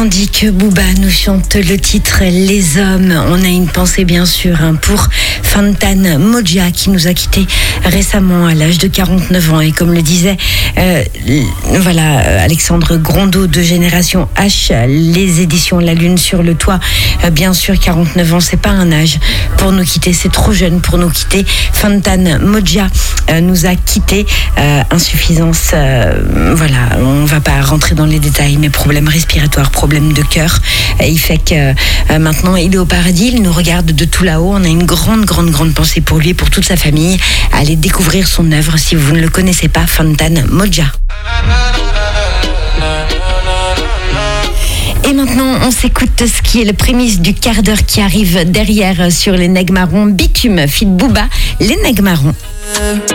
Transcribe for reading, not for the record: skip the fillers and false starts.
tandis que Booba nous chante le titre Les Hommes, on a une pensée bien sûr pour Fantan Mojia qui nous a quittés récemment à l'âge de 49 ans. Et comme le disait Alexandre Grondeau de Génération H, les éditions La Lune sur le toit, bien sûr 49 ans c'est pas un âge pour nous quitter, c'est trop jeune pour nous quitter. Fantan Mojia nous a quittés, insuffisance, on va pas rentrer dans les détails, mais problème respiratoire, problème de cœur. Il fait que maintenant il est au paradis, il nous regarde de tout là-haut. On a une grande pensée pour lui et pour toute sa famille. Allez découvrir son œuvre si vous ne le connaissez pas, Fantan Mojia. Et maintenant, on s'écoute ce qui est le prémisse du quart d'heure qui arrive derrière sur les Nègres Marrons. Bitume, fit Booba, les Nègres Marrons.